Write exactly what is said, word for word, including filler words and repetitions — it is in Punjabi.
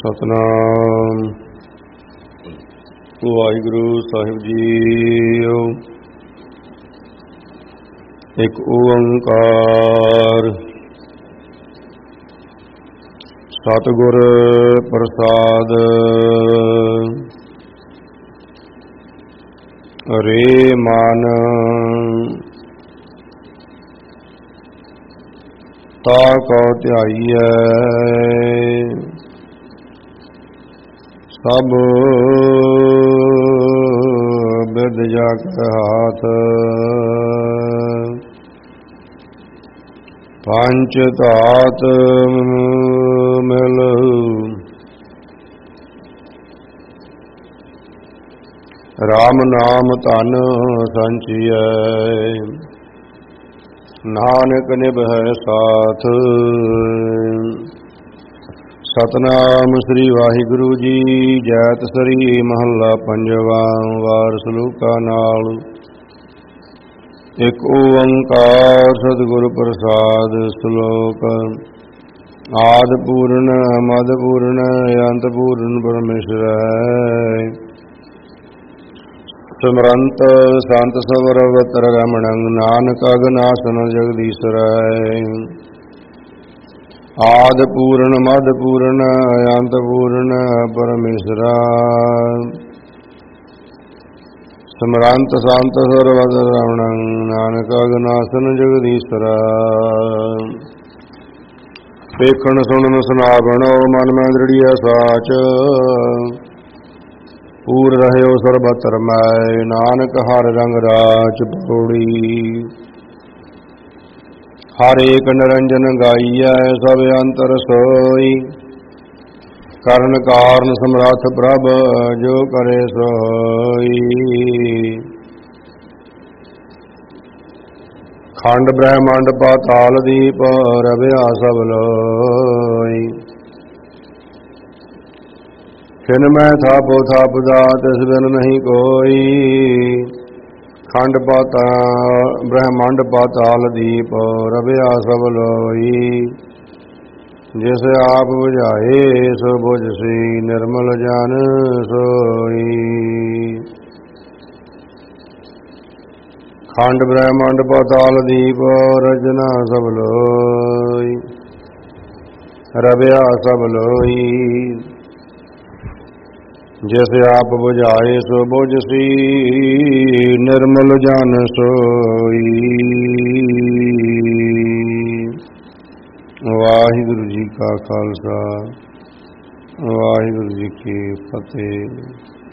ਸਤਨਾਮ ਵਾਹਿਗੁਰੂ ਸਾਹਿਬ ਜੀਓ। ਇੱਕ ਓੰਕਾਰ ਸਤਿਗੁਰ ਪ੍ਰਸਾਦ। ਰੇ ਮਨ ਤਾ ਕੋ ਧਿਆਈਐ ਸਭ ਬਿਦ ਜਗ ਹਾਥ। ਪੰਚ ਧਾਤ ਮਿਲ ਰਾਮ ਨਾਮ ਧਨ ਸੰਚੀਐ। ਨਾਨਕ ਨਿਭੈ ਸਾਥ। ਸਤਨਾਮ ਸ੍ਰੀ ਵਾਹਿਗੁਰੂ ਜੀ। ਜੈਤ ਸ੍ਰੀ ਮਹੱਲਾ ਪੰਜਵਾ। ਵਾਰ ਸਲੋਕਾ ਨਾਲ। ਇੱਕ ਓੰਕਾਰ ਸਤਿਗੁਰ ਪ੍ਰਸਾਦ। ਸ਼ਲੋਕ। ਆਦਿ ਪੂਰਨ ਮਦ ਪੂਰਨ ਅੰਤ ਪੂਰਨ ਪਰਮੇਸ਼ਰੈ। ਸਿਮਰੰਤ ਸੰਤ ਸਵਰ ਅਵਤਰ ਰਮਣੰ ਨਾਨਕ ਅਗਨਾਸਨ ਜਗਦੀਸ਼ਰੈ। ਆਦਿ ਪੂਰਨ ਮਦ ਪੂਰਨ ਅੰਤ ਪੂਰਨ ਪਰਮੇਸ਼ਰਾ। ਸਿਮਰੰਤ ਸੰਤ ਸਵਰ ਅਵਤਰ ਰਮਣੰ ਨਾਨਕ ਅਗਨਾਸਨ ਜਗਦੀਸ਼ਰਾ। ਵੇਖਣ ਸੁਣਨ ਸੁਨਾਵਣ ਮਨ ਮੈਂ ਦ੍ਰਿੜੀਐ ਸਾਚ। ਪੂਰ ਰਹਿਓ ਸਰਬਤਰ ਮੈਂ ਨਾਨਕ ਹਰ ਰੰਗ ਰਾਚ ਪੌੜੀ। ਹਰ ਏਕ ਨਿਰੰਜਨ ਗਾਈਐ ਸਭ ਅੰਤਰ ਸੋਈ। ਕਰਨ ਕਾਰਨ ਸਮਰੱਥ ਪ੍ਰਭ ਜੋ ਕਰੇ ਸੋਈ। ਖੰਡ ਬ੍ਰਹਮੰਡ ਪਾਤਾਲ ਦੀਪ ਰਵਿਆ ਸਭ ਲੋਈ। ਖਿਨ ਮੈਂ ਥਾਪੋ ਥਾਪਦਾ ਤਿਸ ਬਿਨ ਨਹੀਂ ਕੋਈ। ਖੰਡ ਪਾਤਾ ਬ੍ਰਹਮੰਡ ਪਾਤਾਲ ਦੀਪ ਰਵਿਆ ਸਭ ਲੋਈ। ਜਿਸ ਆਪ ਬੁਝਾਏ ਸੋ ਬੁਝਸੀ ਨਿਰਮਲ ਜਨ ਸੋਈ। ਖੰਡ ਬ੍ਰਹਮੰਡ ਪਾਤਾਲ ਦੀਪ ਰਚਨਾ ਸਭ ਲੋਈ। ਰਵਿਆ ਸਭ ਲੋਈ। ਜਿਸ ਆਪ ਬੁਝਾਏ ਸੋ ਬੁਝਸੀ ਨਿਰਮਲ ਜਨ ਸੋਈ। ਵਾਹਿਗੁਰੂ ਜੀ ਕਾ ਖਾਲਸਾ ਵਾਹਿਗੁਰੂ ਜੀ ਕੀ ਫਤਿਹ।